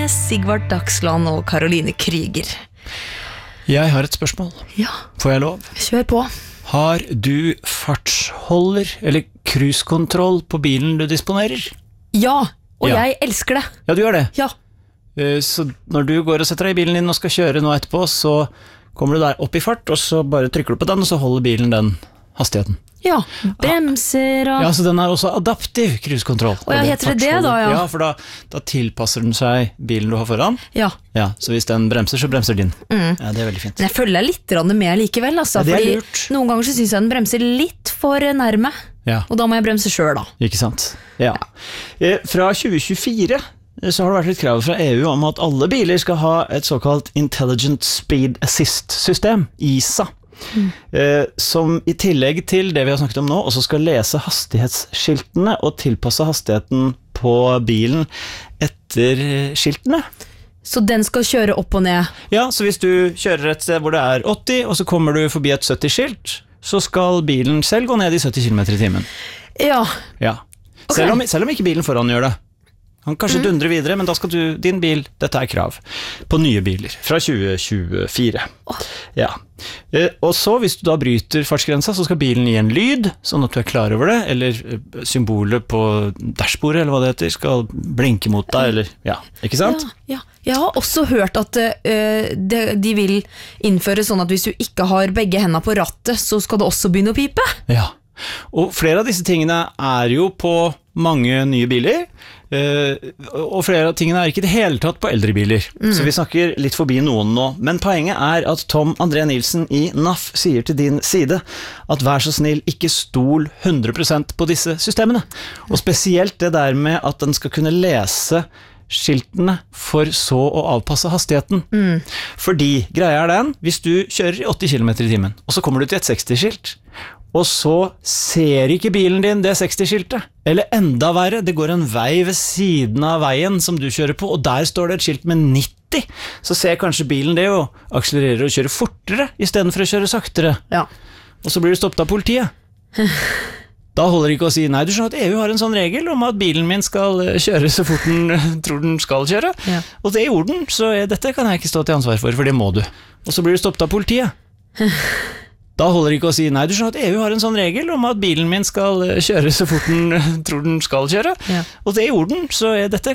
med Sigvart Dagsland og Caroline Kryger. Jeg har et spørsmål. Ja, Får jeg lov? kjør på. Har du fartsholder eller cruisekontroll på bilen du disponerer? Ja, og Ja. jeg elsker det. Ja, du gjør det. Ja, Så når du går og setter deg i bilen din og skal kjøre nå etterpå, så kommer du der opp i fart, og så bare trykker du på den, og så holder bilen den hastigheten. ja, bremser og... Ja, så den er også adaptiv cruisekontroll. Å ja, Eller heter det det fartsholder. da, ja? Ja, for da tilpasser den seg bilen du har foran. Ja, Ja, så hvis den bremser, så bremser din. Ja, det er veldig fint. men jeg følger litt med likevel, altså, Ja, det er fordi lurt. noen ganger så synes jeg den bremser litt for nærme, Ja. og da må jeg bremse selv da. Ikke sant? Ja. Fra 2024 så har det vært litt krav fra EU om at alle biler skal ha et såkalt Intelligent Speed Assist-system, ISA, som i tillegg til det vi har snakket om nå, også skal lese hastighetsskiltene og tilpasse hastigheten på bilen etter skiltene. Så den skal kjøre opp og ned. Ja, så hvis du kjører et sted hvor det er 80, og så kommer du forbi et 70-skilt, så skal bilen selv gå ned i 70 km i timen. Ja, Ja. Ok. Selv om ikke bilen foran gjør det. Han kanskje dundrer videre, men da skal din bil, dette er krav, på nye biler, fra 2024. Ja. Og så, hvis du da bryter fartsgrensa, så skal bilen gi en lyd, sånn at du er klar over det, eller symbolet på dashbordet, eller hva det heter, skal blinke mot deg, eller, ja, ikke sant? ja. Jeg har også hørt at de vil innføre sånn at hvis du ikke har begge hendene på rattet, så skal det også begynne å pipe. Ja. Og flere av disse tingene er jo på mange nye biler, og flere av tingene er ikke i det hele tatt på eldre biler. Så vi snakker litt forbi noen nå. Men poenget er at Tom André Nielsen i NAF sier til din side at vær så snill, ikke stol 100% på disse systemene. Og spesielt det der med at den skal kunne lese skiltene for så å avpasse hastigheten. Fordi greia er den, hvis du kjører i 80 km i timen, og så kommer du til et 60-skilt, og så ser ikke bilen din det 60-skiltet. Eller enda verre, det går en vei ved siden av veien som du kjører på, og der står det et skilt med 90. Så ser kanskje bilen det og akselererer og kjører fortere i stedet for å kjøre saktere. Ja. Og så blir du stoppet av politiet. Da holder det ikke å si, nei, du skjønner at EU har en sånn regel om at bilen min skal kjøre så fort den tror den skal kjøre. Ja. Og det gjorde den, så dette kan jeg ikke stå til ansvar for det må du. Og så blir du stoppet av politiet. Da holder det ikke å si, nei, du skjønner at EU har en sånn regel om at bilen min skal kjøre så fort den tror den skal kjøre. Ja. Og det gjorde den, så dette